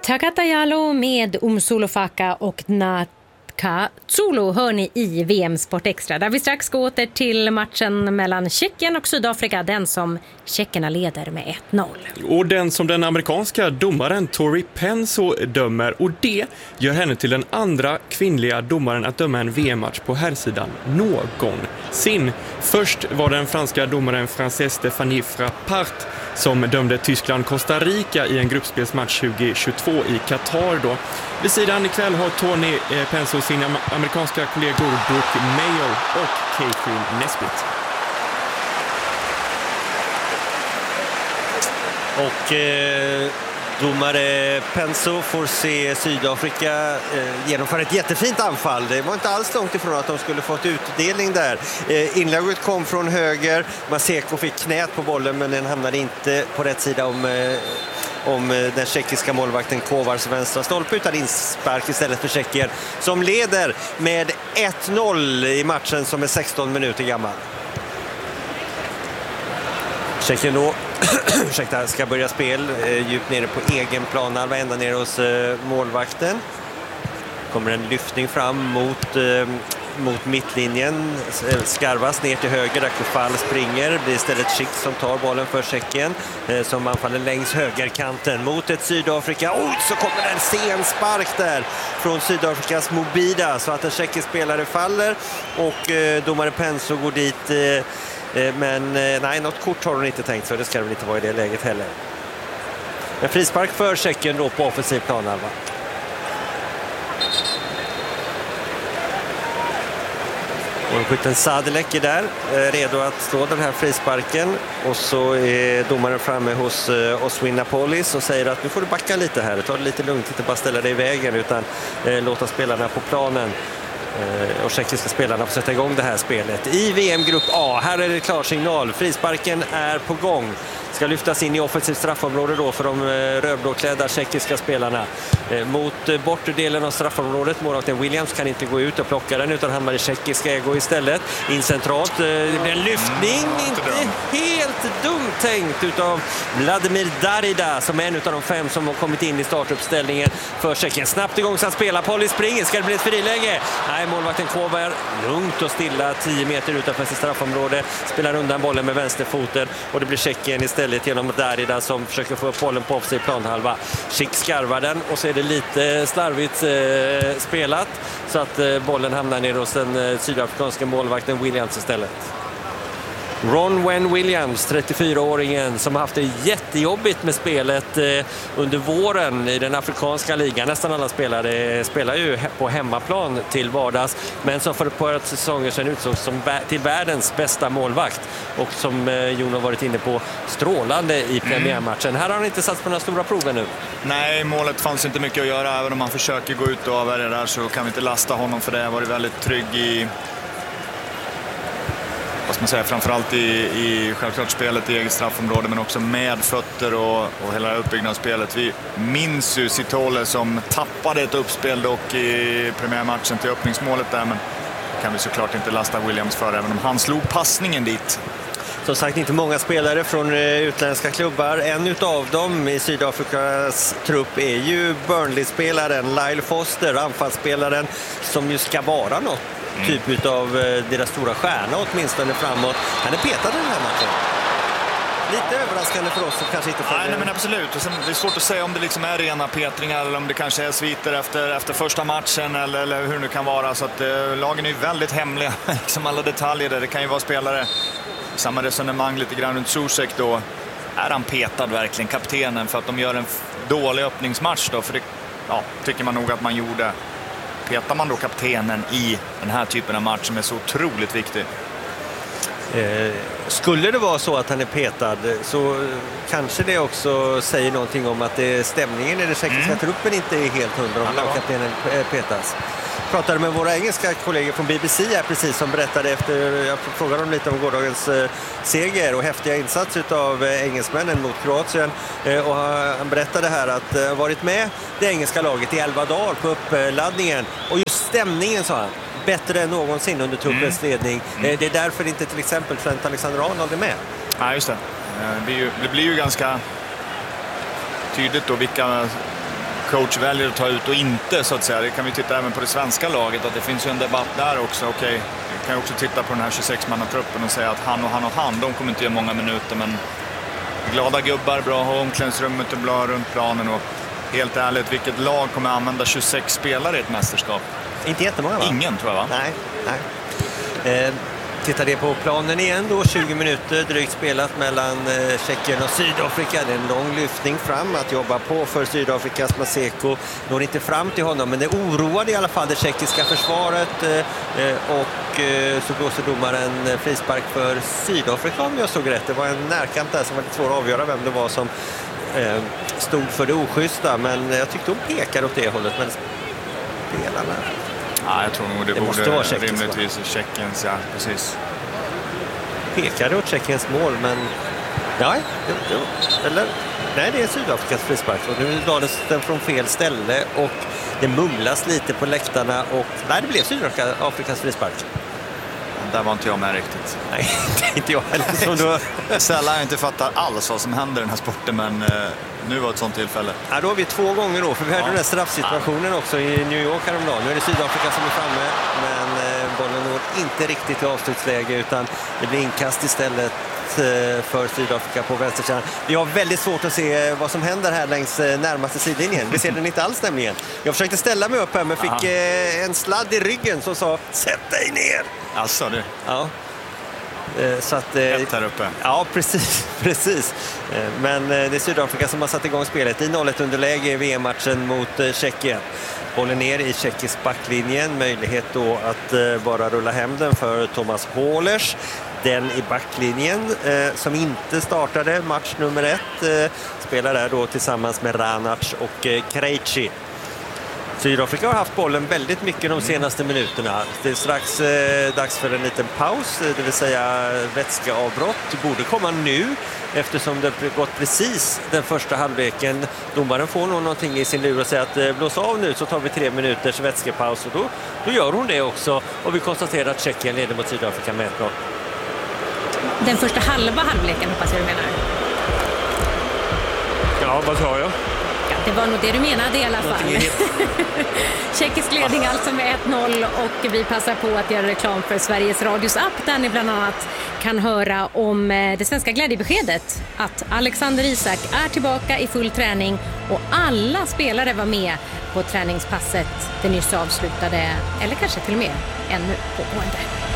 Takatajalo med Umsulofaka och Natka Zulu hör ni i VM Sport Extra, där vi strax går åter till matchen mellan Tjeckien och Sydafrika, den som tjeckerna leder med 1-0. Och den som den amerikanska domaren Tori Penso dömer, och det gör henne till den andra kvinnliga domaren att döma en VM-match på herrsidan någonsin. Först var den franska domaren Française Stéphanie Frappart som dömde Tyskland-Costa Rica i en gruppspelsmatch 2022 i Qatar då. Vid sidan ikväll har Tony Penso sina amerikanska kollegor Brooke Mayo och Catherine Nesbitt. Och domare Penso får se Sydafrika genomföra ett jättefint anfall. Det var inte alls långt ifrån att de skulle fått utdelning där. Inlägget kom från höger. Maseko fick knät på bollen, men den hamnade inte på rätt sida om den tjeckiska målvakten Kovars vänstra stolpe, utan inspark istället för Tjeckien, som leder med 1-0 i matchen som är 16 minuter gammal. Tjeckien då ska börja spel djupt nere på egen plan, ända ner hos målvakten. Kommer en lyftning fram mot mittlinjen, skarvas ner till höger där Kufal springer. Det blir istället Schick som tar bollen för Tjeckien, som anfaller längs högerkanten mot ett Sydafrika. Så kommer en sen spark där från Sydafrikas Mobida, så att en tjeckisk spelare faller och domare Penso går dit. Men nej, något kort har hon inte tänkt, för det ska det väl inte vara i det läget heller. En frispark för Tjeckien då på offensiv planhalva. Och skytten Sadilek är där, redo att slå den här frisparken. Och så är domaren framme hos Oswin Napolis och säger att nu får du backa lite här. Ta det lite lugnt, inte bara ställa dig i vägen, utan låta spelarna på planen. Och tjeckiska spelarna får sätta igång det här spelet i VM-grupp A. Här är det klar signal. Frisparken är på gång. Ska lyftas in i offensivt straffområde då för de rödblåklädda tjeckiska spelarna. Mot bortre delen av straffområdet. Målvakten Williams kan inte gå ut och plocka den, utan hamnar i tjeckiska ägo istället. In centralt. Det blir en lyftning. Inte helt dumt tänkt utav Vladimir Darida, som är en av de 5 som har kommit in i startuppställningen för Tjeckien. Snabbt igång så att spela. Polly springer. Ska det bli ett friläge? Nej, målvakten Kovar lugnt och stilla 10 meter utanför sitt straffområde. Spelar undan bollen med vänsterfoten, och det blir Tjeckien istället genom Darida som försöker få upp bollen på offensiv planhalva. Schick skarvar den, och så är det lite slarvigt spelat, så att bollen hamnar ner hos den sydafrikanska målvakten Williams istället. Ron Wen Williams, 34-åringen, som har haft det jättejobbigt med spelet under våren i den afrikanska ligan. Nästan alla spelare spelar ju på hemmaplan till vardags, men som för ett par säsonger sedan utsågs som till världens bästa målvakt, och som Jon har varit inne på, strålande i premiärmatchen. Här har han inte satt på några stora prover nu. Nej, målet fanns inte mycket att göra. Även om man försöker gå ut och avvärja där, så kan vi inte lasta honom för det. Jag har varit väldigt trygg i, vad ska man säga, framförallt i självklart spelet i eget straffområde, men också med fötter och hela uppbyggnadsspelet. Vi minns ju Sitole som tappade ett uppspel dock i premiärmatchen till öppningsmålet där, men kan vi såklart inte lasta Williams för, även om han slog passningen dit. Som sagt, inte många spelare från utländska klubbar. En utav dem i Sydafrikas trupp är ju Burnley-spelaren Lyle Foster, anfallsspelaren som ju ska vara något typ av deras stora stjärna åtminstone framåt. Han är petad i den här matchen. Lite överraskande för oss som kanske inte får... Nej, men absolut. Och sen, det är svårt att säga om det liksom är rena petringar eller om det kanske är sviter efter första matchen eller hur det kan vara. Så att lagen är ju väldigt hemliga, liksom alla detaljer där. Det kan ju vara spelare. Samma resonemang lite grann runt Zuzek då. Är han petad verkligen, kaptenen, för att de gör en dålig öppningsmatch då? För det tycker man nog att man gjorde. Petar man då kaptenen i den här typen av match som är så otroligt viktig? Skulle det vara så att han är petad, så kanske det också säger någonting om att stämningen i den tjeckiska truppen inte är helt hundra om lagkaptenen petas. Jag pratade med våra engelska kollegor från BBC här precis, som berättade jag frågade dem lite om gårdagens seger och häftiga insats av engelsmännen mot Kroatien, och han berättade här att han varit med det engelska laget i 11 dagar på uppladdningen, och just stämningen, sa han, bättre än någonsin under truppens ledning. Det är därför inte till exempel Trent Alexander-Arnold är med. Ja, just det. Det blir ju ganska tydligt då vilka coach väljer att ta ut och inte, så att säga. Det kan vi titta även på det svenska laget, att det finns ju en debatt där också. Okej, vi kan ju också titta på den här 26-mannatruppen och säga att han, de kommer inte ge många minuter, men glada gubbar, bra omklädningsrummet och bra runt planen. Och helt ärligt, vilket lag kommer använda 26 spelare i ett mästerskap? Inte jättemånga, va? Ingen, tror jag, va? Nej. Tittar det på planen igen då, 20 minuter drygt spelat mellan Tjeckien och Sydafrika. Det är en lång lyftning fram att jobba på för Sydafrikas Maseko. Når inte fram till honom, men det oroade i alla fall det tjeckiska försvaret. Och så blåser domaren frispark för Sydafrika, om jag såg rätt. Det var en närkamp där som var lite svår att avgöra vem det var som stod för det oschyssta. Men jag tyckte hon pekade åt det hållet. Men spelarna... Ja, jag tror nog det borde rimligtvis Tjeckiens, ja, precis. Pekade åt Tjeckiens mål, men nej, eller nej, det är Sydafrikas frispark. Och nu lades den från fel ställe och det mumlas lite på läktarna och nej, det blev Sydafrikas frispark. Där var inte jag med riktigt. Nej, inte jag heller. Sällan jag inte fattar alls vad som händer i den här sporten, men nu var ett sånt tillfälle. Ja, då har vi 2 gånger då, för vi hade den där straffsituationen också i New York häromdagen. Nu är det Sydafrika som är framme, men bollen når inte riktigt i avslutsläge, utan det blir inkast istället för Sydafrika på vänstersidan. Vi har väldigt svårt att se vad som händer här längs närmaste sidlinjen. Vi ser den inte alls nämligen. Jag försökte ställa mig upp här, men fick en sladd i ryggen som sa sätt dig ner. Alltså det. Ja. Så att, ett här uppe. Ja, precis. Men det är Sydafrika som har satt igång spelet i 0-1 underläge i VM-matchen mot Tjeckien. Bollen ner i tjeckisk backlinjen. Möjlighet då att bara rulla hem den för Thomas Hålers. Den i backlinjen som inte startade match nummer 1 spelar där då tillsammans med Ranac och Krejci. Sydafrika har haft bollen väldigt mycket de senaste minuterna. Det är strax dags för en liten paus, det vill säga vätskeavbrott. Det borde komma nu eftersom det gått precis den första halvleken. Domaren får nog någonting i sin lur och säger att blås av nu så tar vi 3 minuters vätskepaus. Och då gör hon det också. Och vi konstaterar att Tjeckien leder mot Sydafrika med 1-0. Den första halvleken hoppas jag du menar. Ja, vad sa jag? Det var nog det du menade i alla fall. Tjeckisk ledning alltså med 1-0 och vi passar på att göra reklam för Sveriges Radios app där ni bland annat kan höra om det svenska glädjebeskedet att Alexander Isak är tillbaka i full träning och alla spelare var med på träningspasset det nyss avslutade eller kanske till och med ännu pågående.